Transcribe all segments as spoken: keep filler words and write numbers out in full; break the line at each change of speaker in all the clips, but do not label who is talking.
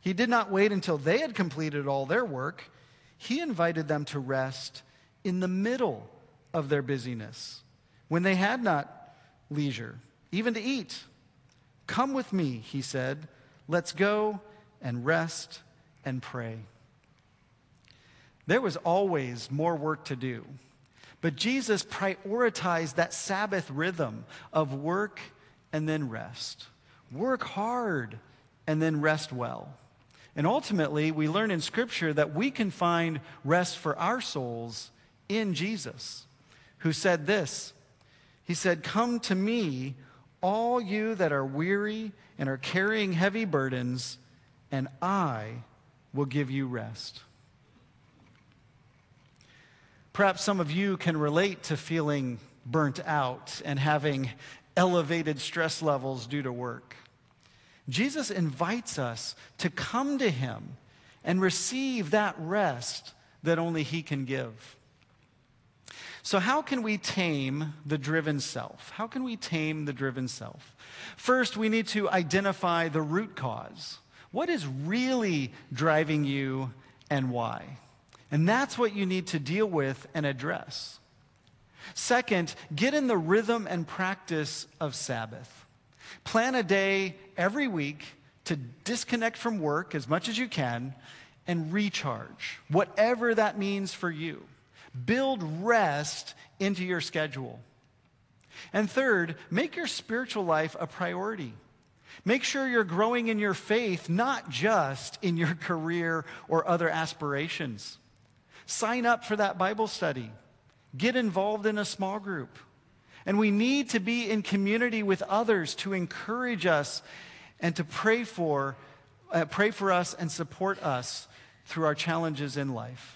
He did not wait until they had completed all their work. He invited them to rest in the middle of their busyness, when they had not leisure, even to eat. Come with me, he said. Let's go and rest and pray. There was always more work to do, but Jesus prioritized that Sabbath rhythm of work and then rest. Work hard and then rest well. And ultimately, we learn in Scripture that we can find rest for our souls in Jesus, who said this. He said, "Come to me, all you that are weary and are carrying heavy burdens, and I will give you rest." Perhaps some of you can relate to feeling burnt out and having elevated stress levels due to work. Jesus invites us to come to him and receive that rest that only he can give. So how can we tame the driven self? How can we tame the driven self? First, we need to identify the root cause. What is really driving you and why? And that's what you need to deal with and address. Second, get in the rhythm and practice of Sabbath. Plan a day every week to disconnect from work as much as you can and recharge, whatever that means for you. Build rest into your schedule. And third, make your spiritual life a priority. Make sure you're growing in your faith, not just in your career or other aspirations. Sign up for that Bible study. Get involved in a small group. And we need to be in community with others to encourage us and to pray for, uh, pray for us and support us through our challenges in life.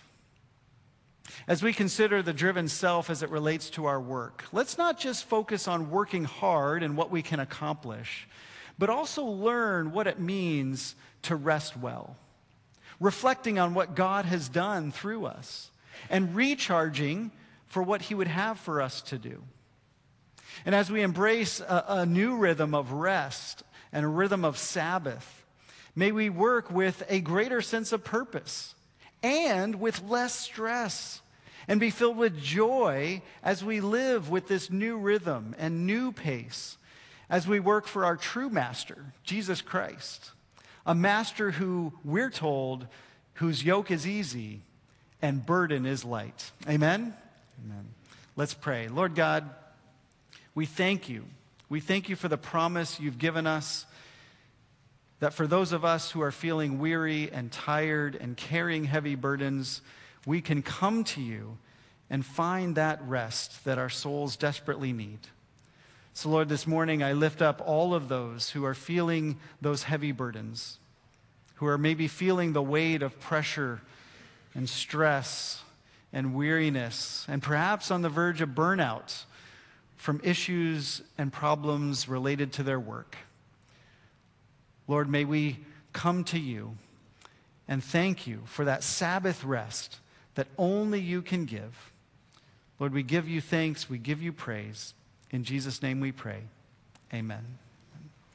As we consider the driven self as it relates to our work, let's not just focus on working hard and what we can accomplish, but also learn what it means to rest well, reflecting on what God has done through us, and recharging for what he would have for us to do. And as we embrace a, a new rhythm of rest and a rhythm of Sabbath, may we work with a greater sense of purpose and with less stress, and be filled with joy as we live with this new rhythm and new pace as we work for our true master, Jesus Christ, a master who, we're told, whose yoke is easy and burden is light. Amen? Amen. Let's pray. Lord God, we thank you. We thank you for the promise you've given us that for those of us who are feeling weary and tired and carrying heavy burdens, we can come to you and find that rest that our souls desperately need. So Lord, this morning I lift up all of those who are feeling those heavy burdens, who are maybe feeling the weight of pressure and stress and weariness, and perhaps on the verge of burnout from issues and problems related to their work. Lord, may we come to you and thank you for that Sabbath rest that only you can give. Lord, we give you thanks, we give you praise. In Jesus' name we pray. Amen.